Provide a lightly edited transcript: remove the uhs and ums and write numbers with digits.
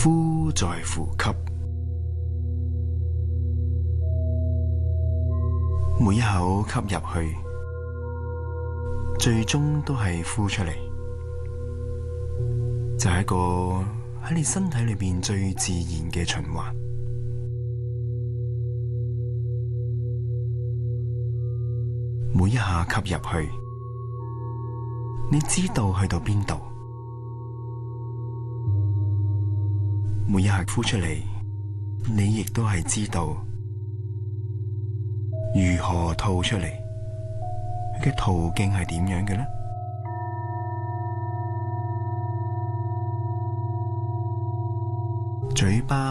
呼在呼吸，每一口吸入去，最終都係呼出嚟，就係一個喺你身體裏邊最自然嘅循環。每一下吸入去，你知道去到邊度；每一下呼出嚟，你亦都係知道如何吐出嚟，佢嘅途徑係點樣嘅呢？嘴巴